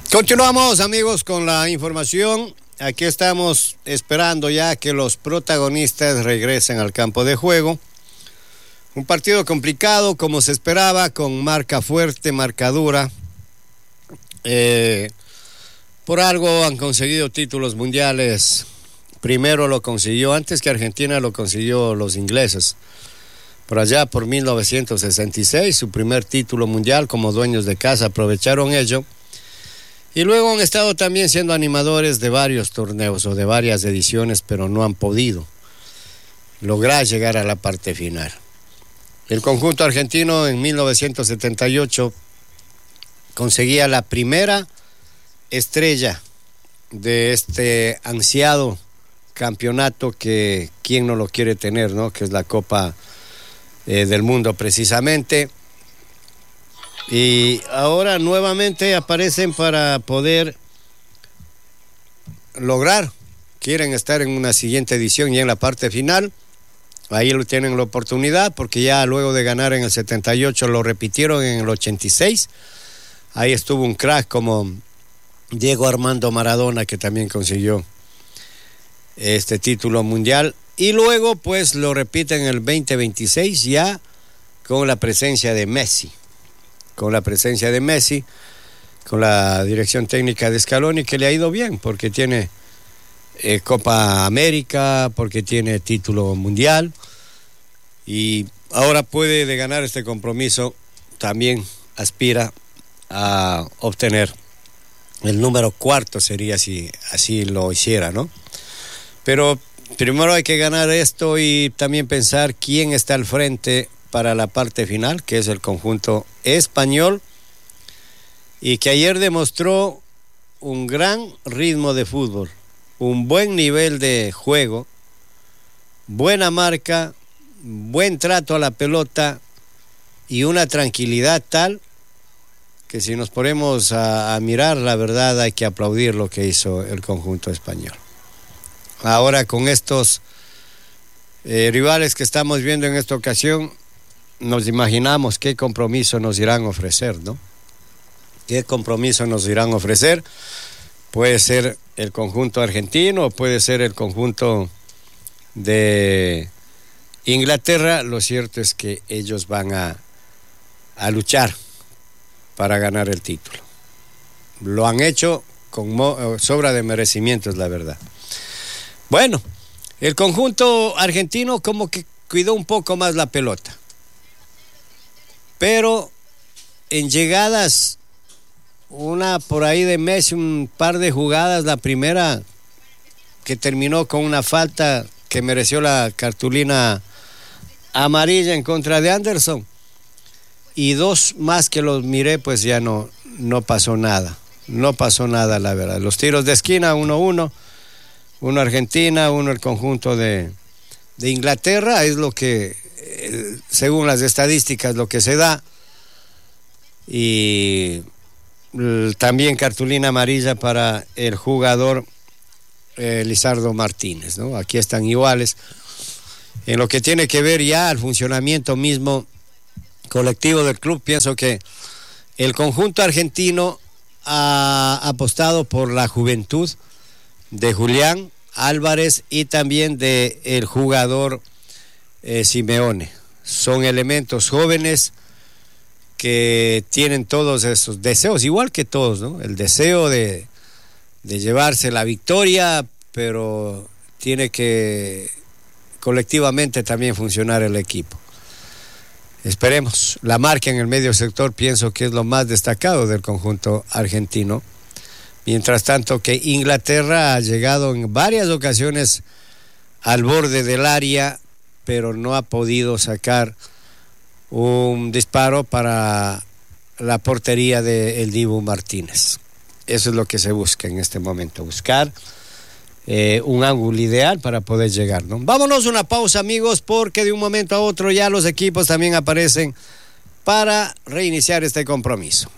Continuamos, amigos, con la información. Aquí estamos esperando ya que los protagonistas regresen al campo de juego. Un partido complicado, como se esperaba, con marca fuerte, marca dura. Por algo han conseguido títulos mundiales. Primero lo consiguió, antes que Argentina lo consiguió los ingleses. Por allá, por 1966, su primer título mundial como dueños de casa, aprovecharon ello. Y luego han estado también siendo animadores de varios torneos o de varias ediciones, pero no han podido lograr llegar a la parte final. El conjunto argentino en 1978 conseguía la primera estrella de este ansiado campeonato que quién no lo quiere tener, ¿no? Que es la Copa del Mundo precisamente. Y ahora nuevamente aparecen para poder lograr, quieren estar en una siguiente edición y en la parte final. Ahí lo tienen la oportunidad, porque ya luego de ganar en el 78 lo repitieron en el 86. Ahí estuvo un crack como Diego Armando Maradona, que también consiguió este título mundial. Y luego pues lo repiten en el 2026 ya con la presencia de Messi. Con la dirección técnica de Scaloni, que le ha ido bien, porque tiene Copa América, porque tiene título mundial, y ahora puede, de ganar este compromiso, también aspira a obtener el número 4, sería si así lo hiciera, ¿no? Pero primero hay que ganar esto y también pensar quién está al frente para la parte final, que es el conjunto español, y que ayer demostró un gran ritmo de fútbol, un buen nivel de juego, buena marca, buen trato a la pelota y una tranquilidad tal que si nos ponemos a mirar, la verdad hay que aplaudir lo que hizo el conjunto español. Ahora con estos rivales que estamos viendo en esta ocasión, nos imaginamos qué compromiso nos irán a ofrecer, ¿no? ¿Qué compromiso nos irán a ofrecer? Puede ser el conjunto argentino, puede ser el conjunto de Inglaterra. Lo cierto es que ellos van a luchar para ganar el título. Lo han hecho con sobra de merecimientos, la verdad. Bueno, el conjunto argentino como que cuidó un poco más la pelota. Pero en llegadas, una por ahí de Messi, un par de jugadas, la primera que terminó con una falta que mereció la cartulina amarilla en contra de Anderson, y dos más que los miré, pues ya no pasó nada, la verdad. Los tiros de esquina, 1-1, uno Argentina, uno el conjunto de Inglaterra, es lo que según las estadísticas lo que se da, y también cartulina amarilla para el jugador Lisandro Martínez, ¿no? Aquí están iguales. En lo que tiene que ver ya al funcionamiento mismo colectivo del club, pienso que el conjunto argentino ha apostado por la juventud de Julián Álvarez y también de el jugador Simeone. Son elementos jóvenes que tienen todos esos deseos, igual que todos, ¿no? El deseo de llevarse la victoria, pero tiene que colectivamente también funcionar el equipo. Esperemos. La marca en el medio sector pienso que es lo más destacado del conjunto argentino. Mientras tanto que Inglaterra ha llegado en varias ocasiones al borde del área, pero no ha podido sacar un disparo para la portería de el Dibu Martínez. Eso es lo que se busca en este momento, buscar un ángulo ideal para poder llegar, ¿no? Vámonos a una pausa, amigos, porque de un momento a otro ya los equipos también aparecen para reiniciar este compromiso.